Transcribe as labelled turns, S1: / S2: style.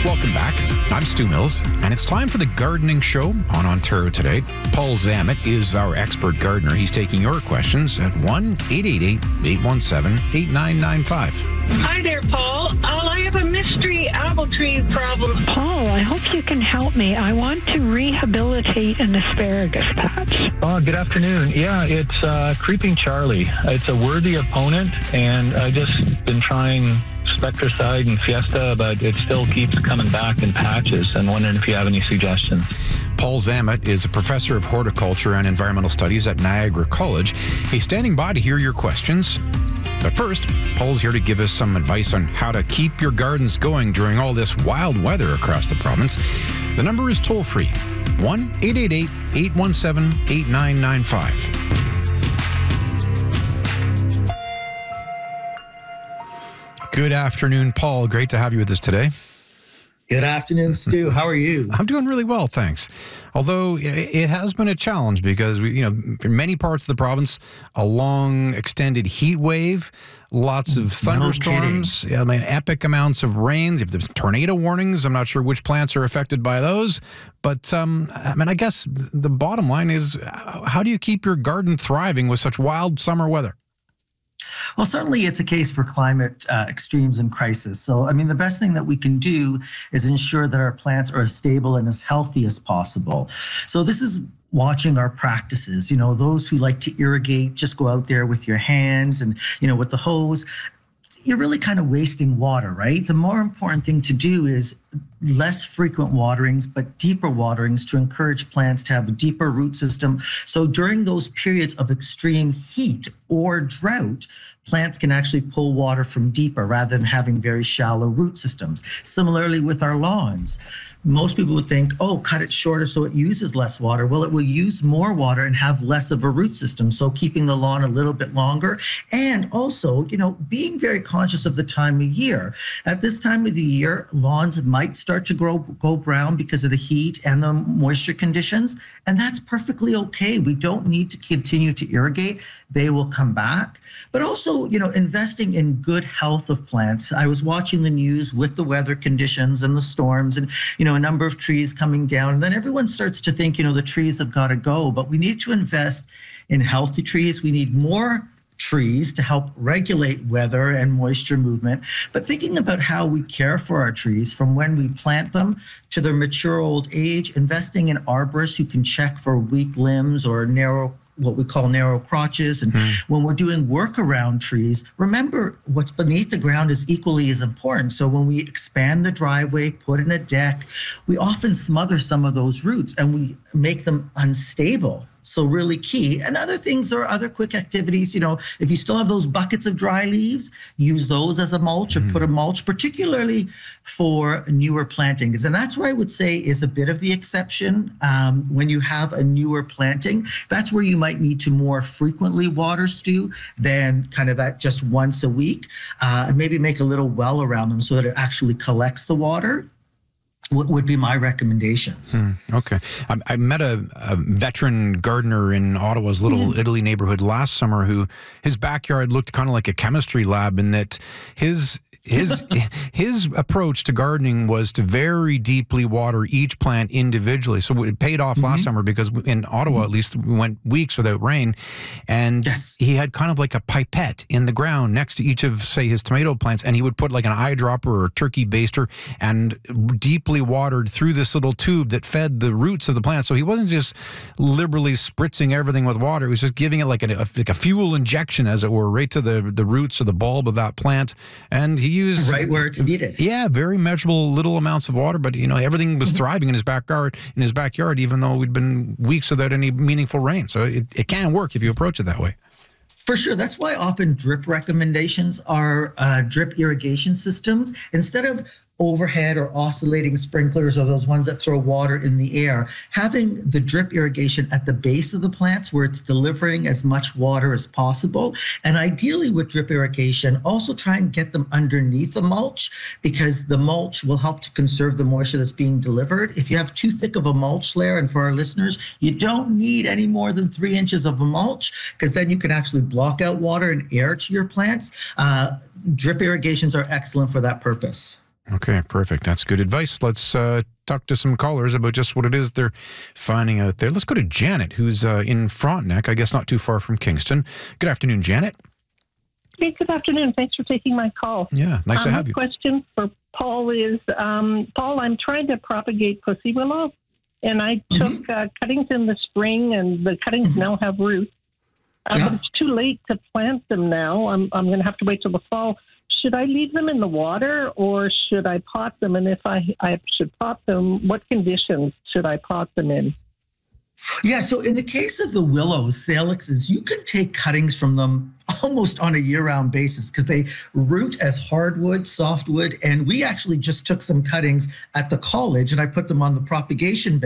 S1: Welcome back. I'm Stu Mills, and it's time for the Gardening Show on Ontario Today. Paul Zammit is our expert gardener. He's taking your questions at 1-888-817-8995.
S2: Hi there, Paul. I have a mystery apple tree problem.
S3: Paul, I hope you can help me. I want to rehabilitate an asparagus patch.
S4: Oh, good afternoon. Yeah, it's Creeping Charlie. It's a worthy opponent, and I just been trying Spectracide and Fiesta, but it still keeps coming back in patches, and wondering if you have any suggestions.
S1: Paul Zammit is a professor of horticulture and environmental studies at Niagara College. He's standing by to hear your questions. But first, Paul's here to give us some advice on how to keep your gardens going during all this wild weather across the province. The number is toll-free, 1-888-817-8995. Good afternoon, Paul. Great to have you with us today.
S5: Good afternoon, Stu. How are you?
S1: I'm doing really well, thanks. Although it has been a challenge because in many parts of the province, a long extended heat wave, lots of thunderstorms, epic amounts of rains. If there's tornado warnings, I'm not sure which plants are affected by those. But I guess the bottom line is, how do you keep your garden thriving with such wild summer weather?
S5: Well, certainly it's a case for climate extremes and crisis. So, the best thing that we can do is ensure that our plants are as stable and as healthy as possible. So this is watching our practices. Those who like to irrigate, just go out there with your hands and, with the hose. You're really kind of wasting water, right? The more important thing to do is less frequent waterings, but deeper waterings to encourage plants to have a deeper root system. So during those periods of extreme heat or drought, plants can actually pull water from deeper rather than having very shallow root systems. Similarly with our lawns. Most people would think, cut it shorter so it uses less water. Well, it will use more water and have less of a root system. So keeping the lawn a little bit longer. And also, being very conscious of the time of year. At this time of the year, lawns might start to go brown because of the heat and the moisture conditions. And that's perfectly okay. We don't need to continue to irrigate. They will come back. But also, investing in good health of plants. I was watching the news with the weather conditions and the storms and, a number of trees coming down. And then everyone starts to think, the trees have got to go. But we need to invest in healthy trees. We need more trees to help regulate weather and moisture movement. But thinking about how we care for our trees from when we plant them to their mature old age, investing in arborists who can check for weak limbs or what we call narrow crotches. And when we're doing work around trees, remember what's beneath the ground is equally as important. So when we expand the driveway, put in a deck, we often smother some of those roots and we make them unstable. So really key. And other things are other quick activities. If you still have those buckets of dry leaves, use those as a mulch or put a mulch, particularly for newer plantings. And that's where I would say is a bit of the exception. When you have a newer planting, that's where you might need to more frequently water, Stu, than kind of at just once a week. And maybe make a little well around them so that it actually collects the water. Would be my recommendations.
S1: Okay. I met a veteran gardener in Ottawa's Little Italy neighborhood last summer who his backyard looked kind of like a chemistry lab in that his approach to gardening was to very deeply water each plant individually. So it paid off last summer because in Ottawa, at least, we went weeks without rain. And he had kind of like a pipette in the ground next to each of, say, his tomato plants. And he would put like an eyedropper or a turkey baster and deeply watered through this little tube that fed the roots of the plant. So he wasn't just liberally spritzing everything with water. He was just giving it like a fuel injection, as it were, right to the roots or the bulb of that plant. And he used
S5: right where it's needed.
S1: Yeah, very measurable little amounts of water, but everything was thriving in his backyard, even though we'd been weeks without any meaningful rain. So it can work if you approach it that way.
S5: For sure. That's why often drip recommendations are drip irrigation systems. Instead of overhead or oscillating sprinklers or those ones that throw water in the air, having the drip irrigation at the base of the plants where it's delivering as much water as possible. And ideally with drip irrigation, also try and get them underneath the mulch because the mulch will help to conserve the moisture that's being delivered. If you have too thick of a mulch layer, and for our listeners, you don't need any more than 3 inches of a mulch because then you can actually block out water and air to your plants. Drip irrigations are excellent for that purpose.
S1: Okay, perfect. That's good advice. Let's talk to some callers about just what it is they're finding out there. Let's go to Janet, who's in Frontenac, I guess not too far from Kingston. Good afternoon, Janet.
S6: Hey, good afternoon. Thanks for taking my call.
S1: Yeah, nice to have you.
S6: My question for Paul is, Paul, I'm trying to propagate pussy willow, and I took cuttings in the spring, and the cuttings now have roots. But it's too late to plant them now. I'm going to have to wait till the fall. Should I leave them in the water, or should I pot them? And if I should pot them, what conditions should I pot them in?
S5: Yeah, so in the case of the willows, salixes, you can take cuttings from them almost on a year-round basis because they root as hardwood, softwood, and we actually just took some cuttings at the college and I put them on the propagation bed.